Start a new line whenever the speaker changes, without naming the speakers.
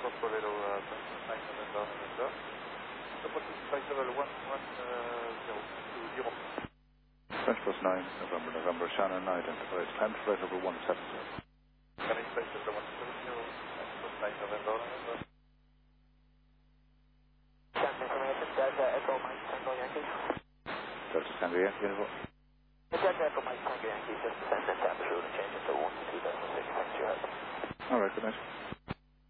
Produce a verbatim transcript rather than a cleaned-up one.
Bolero, uh, nine November, November. Support flight level one one zero two zero.
French plus nine, November, November, Shannon, identified. Climb to flight level one seven zero.
Climb flight level one seven zero, French plus nine November, November.
Shannon information, Delta Echo Mike Tango Yankee.
Delta Tango Yankee, info.
Delta Echo Mike Tango Yankee, just descend and tap the route and change it to one two decimal six, thanks for your help.
Alright, good night.